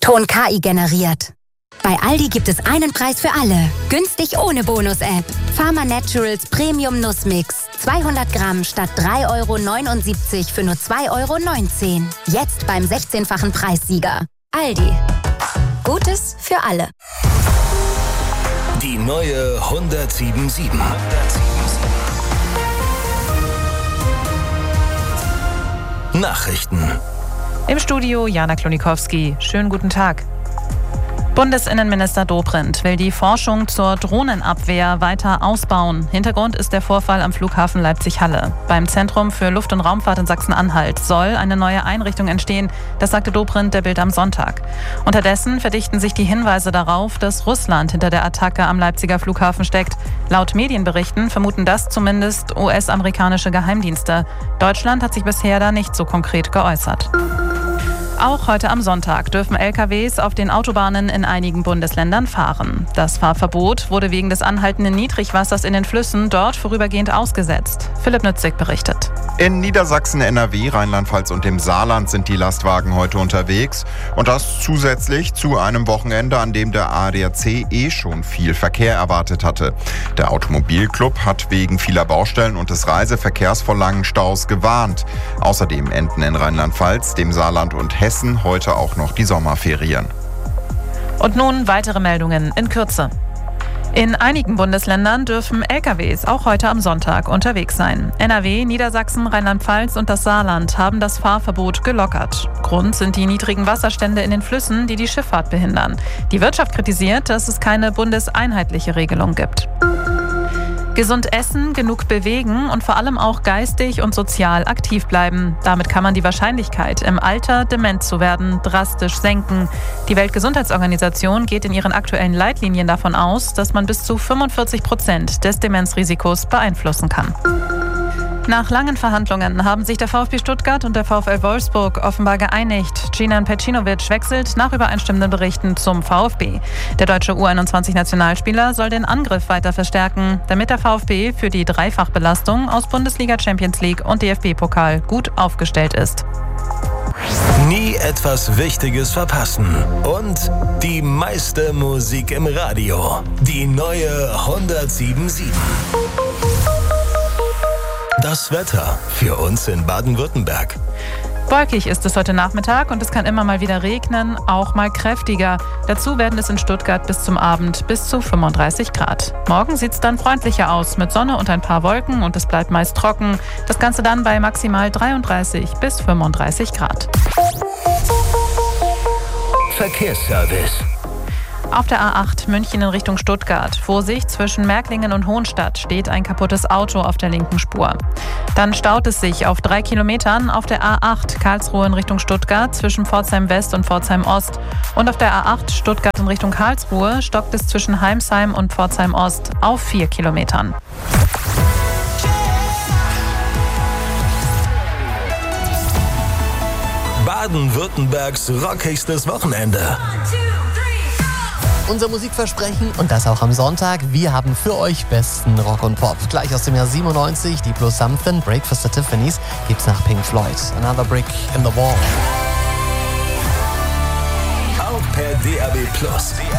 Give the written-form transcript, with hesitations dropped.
Ton KI generiert. Bei Aldi gibt es einen Preis für alle. Günstig ohne Bonus-App. Pharma Naturals Premium Nussmix. 200 Gramm statt 3,79 € für nur 2,19 €. Jetzt beim 16-fachen Preissieger. Aldi. Gutes für alle. Die neue 107.7. Nachrichten. Im Studio Jana Klonikowski. Schönen guten Tag. Bundesinnenminister Dobrindt will die Forschung zur Drohnenabwehr weiter ausbauen. Hintergrund ist der Vorfall am Flughafen Leipzig-Halle. Beim Zentrum für Luft- und Raumfahrt in Sachsen-Anhalt soll eine neue Einrichtung entstehen. Das sagte Dobrindt der Bild am Sonntag. Unterdessen verdichten sich die Hinweise darauf, dass Russland hinter der Attacke am Leipziger Flughafen steckt. Laut Medienberichten vermuten das zumindest US-amerikanische Geheimdienste. Deutschland hat sich bisher da nicht so konkret geäußert. Auch heute am Sonntag dürfen LKWs auf den Autobahnen in einigen Bundesländern fahren. Das Fahrverbot wurde wegen des anhaltenden Niedrigwassers in den Flüssen dort vorübergehend ausgesetzt. Philipp Nützig berichtet. In Niedersachsen, NRW, Rheinland-Pfalz und dem Saarland sind die Lastwagen heute unterwegs. Und das zusätzlich zu einem Wochenende, an dem der ADAC schon viel Verkehr erwartet hatte. Der Automobilclub hat wegen vieler Baustellen und des Reiseverkehrs vor langen Staus gewarnt. Außerdem enden in Rheinland-Pfalz, dem Saarland und Hessen heute auch noch die Sommerferien. Und nun weitere Meldungen in Kürze. In einigen Bundesländern dürfen LKWs auch heute am Sonntag unterwegs sein. NRW, Niedersachsen, Rheinland-Pfalz und das Saarland haben das Fahrverbot gelockert. Grund sind die niedrigen Wasserstände in den Flüssen, die die Schifffahrt behindern. Die Wirtschaft kritisiert, dass es keine bundeseinheitliche Regelung gibt. Gesund essen, genug bewegen und vor allem auch geistig und sozial aktiv bleiben. Damit kann man die Wahrscheinlichkeit, im Alter dement zu werden, drastisch senken. Die Weltgesundheitsorganisation geht in ihren aktuellen Leitlinien davon aus, dass man bis zu 45% des Demenzrisikos beeinflussen kann. Nach langen Verhandlungen haben sich der VfB Stuttgart und der VfL Wolfsburg offenbar geeinigt. Cinan Pecinovic wechselt nach übereinstimmenden Berichten zum VfB. Der deutsche U21-Nationalspieler soll den Angriff weiter verstärken, damit der VfB für die Dreifachbelastung aus Bundesliga, Champions League und DFB-Pokal gut aufgestellt ist. Nie etwas Wichtiges verpassen. Und die meiste Musik im Radio. Die neue 107.7. Das Wetter für uns in Baden-Württemberg. Wolkig ist es heute Nachmittag und es kann immer mal wieder regnen, auch mal kräftiger. Dazu werden es in Stuttgart bis zum Abend bis zu 35 Grad. Morgen sieht es dann freundlicher aus mit Sonne und ein paar Wolken und es bleibt meist trocken. Das Ganze dann bei maximal 33 bis 35 Grad. Verkehrsservice. Auf der A8 München in Richtung Stuttgart. Vorsicht, zwischen Märklingen und Hohenstadt steht ein kaputtes Auto auf der linken Spur. Dann staut es sich auf 3 Kilometern auf der A8 Karlsruhe in Richtung Stuttgart zwischen Pforzheim West und Pforzheim Ost. Und auf der A8 Stuttgart in Richtung Karlsruhe stockt es zwischen Heimsheim und Pforzheim Ost auf 4 Kilometern. Baden-Württembergs rockigstes Wochenende. Unser Musikversprechen und das auch am Sonntag. Wir haben für euch besten Rock und Pop. Gleich aus dem Jahr 97, Deep Blue Something, Breakfast at Tiffany's, gibt's nach Pink Floyd. Another Brick in the Wall. Auch per DAB+.